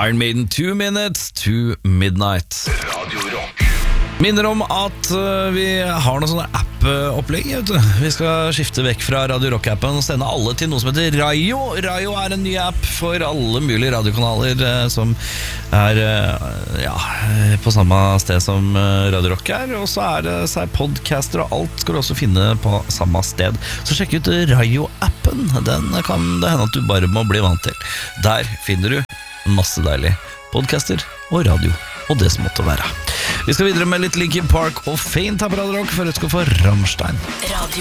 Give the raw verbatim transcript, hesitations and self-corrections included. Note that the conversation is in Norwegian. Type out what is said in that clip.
Iron Maiden, two minutes to midnight. Radio Rock. Minner om at uh, vi har noen sånne app-opplegg. Vi skal skifte vekk fra Radio Rock-appen og sende alle til noe som heter Rayo. Rayo er en ny app for alle mulige radiokanaler uh, som er uh, ja, på samme sted som uh, Radio Rock er. Og så er det uh, podcaster og alt skal du også finne på samme sted. Så sjekk ut Rayo-appen. Den kan det hende at du bare må bli vant til. Der finner du masse deilig podcaster og radio og det som måtte være. Vi skal videre med litt Linkin Park og Faint her på Radio Rock, for jeg skal få Rammstein. Radio